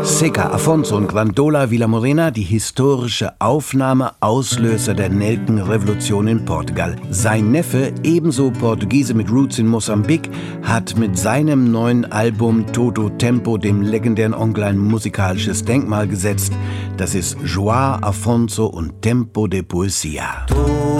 Seca, Afonso und Grandiola Vilamorena, die historische Aufnahme, Auslöser der Nelkenrevolution in Portugal. Sein Neffe, ebenso Portugiese mit Roots in Mosambik, hat mit seinem neuen Album Todo Tempo dem legendären Onkel ein musikalisches Denkmal gesetzt. Das ist João Afonso und Tempo de Poesia.